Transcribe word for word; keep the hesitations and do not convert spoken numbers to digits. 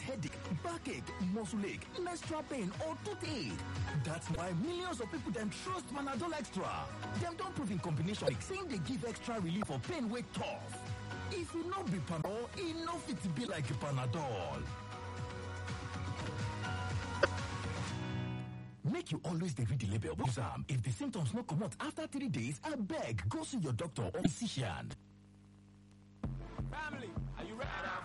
headache, backache, muscle ache, menstrual pain, or toothache. That's why millions of people dem trust Panadol Extra. Dem don prove in combination saying they give extra relief for pain wey tough. If e no be Panadol, e no fit be like Panadol. Make you always dey read the label. Use am. If the symptoms no comot after three days, abeg go see your doctor or physician. Family, are you ready?